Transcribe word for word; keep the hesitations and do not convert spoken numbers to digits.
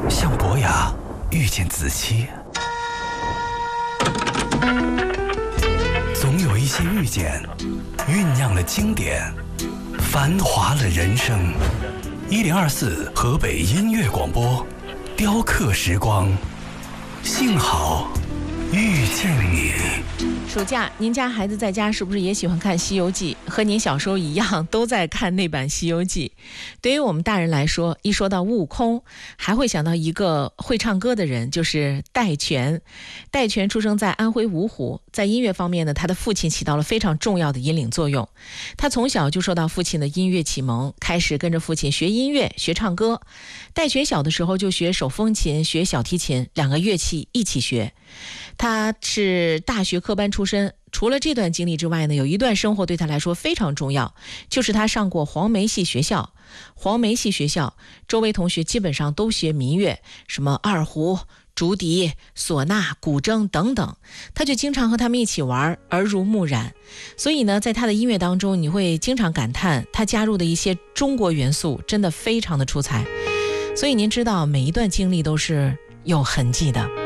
像伯牙遇见子期，总有一些遇见酝酿了经典，繁华了人生。一零二四河北音乐广播，雕刻时光，幸好遇见你。 暑假，您家孩子在家是不是也喜欢看《西游记》？和您小时候一样，都在看那版《西游记》。对于我们大人来说，一说到悟空，还会想到一个会唱歌的人，就是戴荃。戴荃出生在安徽芜湖，在音乐方面呢，他的父亲起到了非常重要的引领作用。他从小就受到父亲的音乐启蒙，开始跟着父亲学音乐、学唱歌。戴荃小的时候就学手风琴、学小提琴，两个乐器一起学。他是大学科班出身，除了这段经历之外呢，有一段生活对他来说非常重要，就是他上过黄梅戏学校。黄梅戏学校周围同学基本上都学民乐，什么二胡、竹笛、唢呐、古筝等等，他就经常和他们一起玩，耳濡目染。所以呢，在他的音乐当中，你会经常感叹他加入的一些中国元素真的非常的出彩。所以您知道，每一段经历都是有痕迹的。